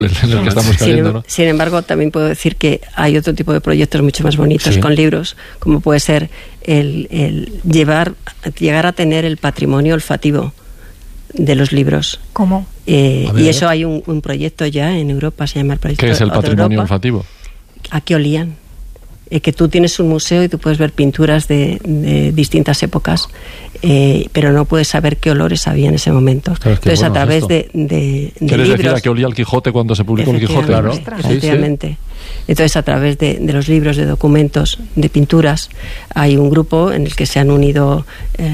en el que estamos cayendo, ¿no? Sin embargo, también puedo decir que hay otro tipo de proyectos mucho más bonitos con libros, como puede ser el llegar a tener el patrimonio olfativo de los libros. ¿Cómo? Y eso hay un proyecto ya en Europa, se llama el proyecto. ¿Qué es el patrimonio olfativo? ¿A qué olían? Que tú tienes un museo y tú puedes ver pinturas de distintas épocas, pero no puedes saber qué olores había en ese momento. Claro, entonces, a través de ¿Quieres libros, decir a qué olía el Quijote cuando se publicó el Quijote? Claro, efectivamente. Sí. Entonces, a través de los libros, de documentos, de pinturas, hay un grupo en el que se han unido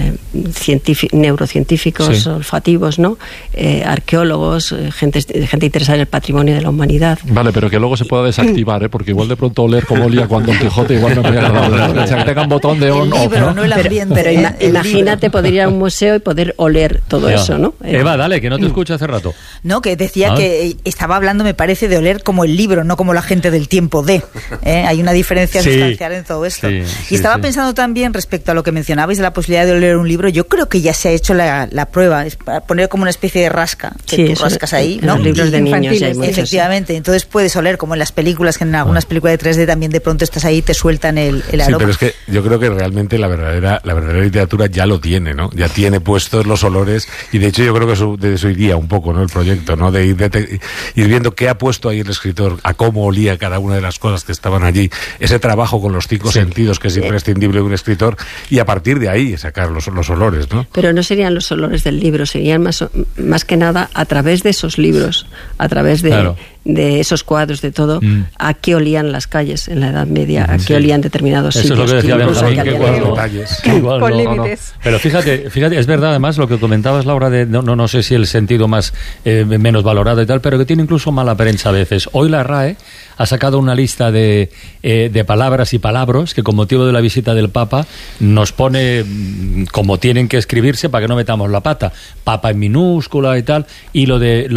neurocientíficos, olfativos, ¿no? Arqueólogos, gente interesada en el patrimonio de la humanidad. Vale, pero que luego se pueda desactivar, porque igual de pronto oler como olía cuando el Quijote igual no me ha agradado. O sea, que tenga un botón de on-off, ¿no? Pero imagínate poder ir a un museo y poder oler todo eso, ¿no? Eva, dale, que no te escucho hace rato. No, que decía que estaba hablando, me parece, de oler como el libro, no como la gente del tiempo de. Hay una diferencia sustancial en todo esto. Y estaba pensando también respecto a lo que mencionabais de la posibilidad de oler un libro. Yo creo que ya se ha hecho la prueba, es para poner como una especie de rasca, que tú rascas ahí, ¿no? Los libros de niños hay muchos, efectivamente. Entonces puedes oler, como en las películas, que en algunas películas de 3D también de pronto estás ahí y te sueltan el aroma. Sí, pero es que yo creo que realmente la verdadera literatura ya lo tiene, ¿no? Ya tiene puestos los olores, y de hecho yo creo que de eso iría un poco, ¿no? El proyecto, ¿no? De ir viendo qué ha puesto ahí el escritor, a cómo olía cada una de las cosas que estaban allí, ese trabajo con los 5 sentidos que es imprescindible de un escritor, y a partir de ahí sacar los olores, ¿no? Pero no serían los olores del libro, serían más que nada a través de esos libros, a través de esos cuadros, de todo, a qué olían las calles en la Edad Media, a qué olían determinados sitios. Eso es lo que decía Benjamín, que igual con límites. Pero fíjate, es verdad además lo que comentabas, Laura, de no sé si el sentido más menos valorado y tal, pero que tiene incluso mala prensa a veces. Hoy la RAE ha sacado una lista de palabras y palabras que con motivo de la visita del Papa nos pone como tienen que escribirse para que no metamos la pata. Papa en minúscula y tal, y lo de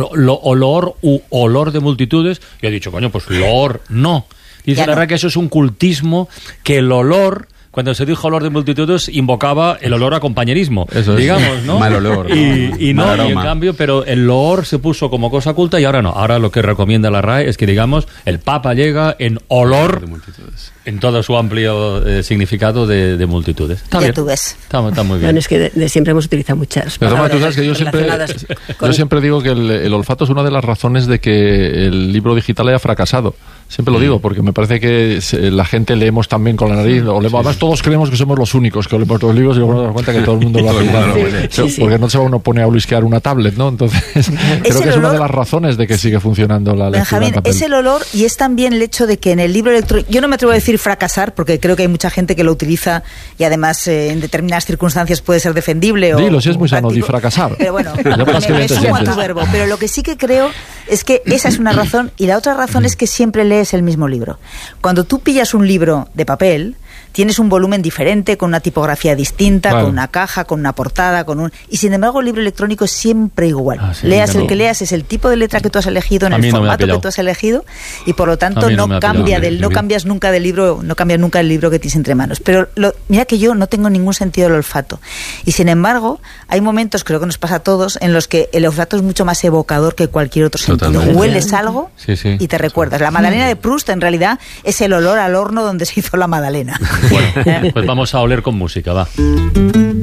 olor u olor de multitudes, yo he dicho, coño, pues olor no. Dice la RAE que eso es un cultismo, que el olor, cuando se dijo olor de multitudes, invocaba el olor a compañerismo, eso digamos, ¿no? Mal olor. Y en cambio, pero el olor se puso como cosa culta y ahora no. Ahora lo que recomienda la RAE es que, digamos, el Papa llega en olor de multitudes, en todo su amplio significado de multitudes. Está bien. Tú ves. Está muy bien. Bueno, es que de siempre hemos utilizado muchas palabras. Tú sabes que yo siempre digo que el olfato es una de las razones de que el libro digital haya fracasado. Siempre lo digo, porque me parece que la gente leemos también con la nariz. Además, todos creemos que somos los únicos que olemos los libros y luego nos damos cuenta que todo el mundo lo hace igual. Porque no se uno pone a olisquear una tablet, ¿no? Entonces, creo que es una de las razones de que sigue funcionando la lectura. Benjamín, es el olor y es también el hecho de que en el libro electrónico, yo no me atrevo a decir fracasar, porque creo que hay mucha gente que lo utiliza y además en determinadas circunstancias puede ser defendible. Dilo, si es muy sano, di fracasar. Pero bueno, me sumo a tu verbo. Pero lo que sí que creo es que esa es una razón, y la otra razón es que siempre lees el mismo libro. Cuando tú pillas un libro de papel, tienes un volumen diferente, con una tipografía distinta, con una caja, con una portada, y sin embargo el libro electrónico es siempre igual. Leas el que leas, es el tipo de letra que tú has elegido, en el formato que tú has elegido, y por lo tanto no cambias nunca del libro, no cambias nunca el libro que tienes entre manos. Pero mira que yo no tengo ningún sentido del olfato. Y sin embargo, hay momentos, creo que nos pasa a todos, en los que el olfato es mucho más evocador que cualquier otro sentido. Totalmente. Hueles algo y te recuerdas. La magdalena de Proust en realidad es el olor al horno donde se hizo la magdalena. Bueno, pues vamos a oler con música, va.